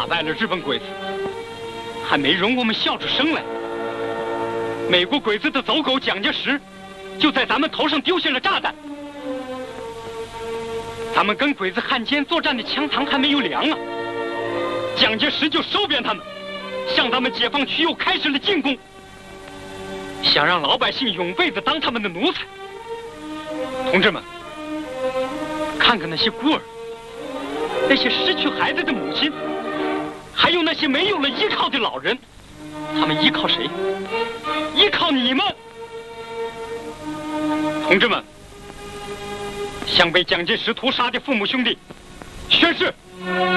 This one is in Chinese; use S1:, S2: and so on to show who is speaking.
S1: 败了日本鬼子，还没容我们笑出声来。美国鬼子的走狗蒋介石就在咱们头上丢下了炸弹。咱们跟鬼子汉奸作战的枪膛还没有凉啊，蒋介石就收编他们，向咱们解放区又开始了进攻，想让老百姓永辈子当他们的奴才。同志们，看看那些孤儿，那些失去孩子的母亲，还有那些没有了依靠的老人，他们依靠谁？依靠你们！同志们，向被蒋介石屠杀的父母兄弟宣誓，